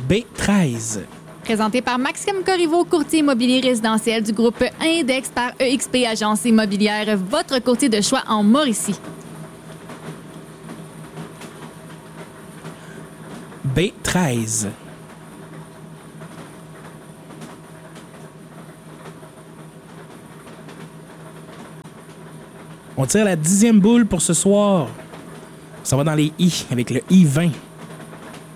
B13. Présenté par Maxime Corriveau, courtier immobilier résidentiel du groupe Index par EXP Agence immobilière, votre courtier de choix en Mauricie. B13. On tire la 10e boule pour ce soir. Ça va dans les I avec le I20.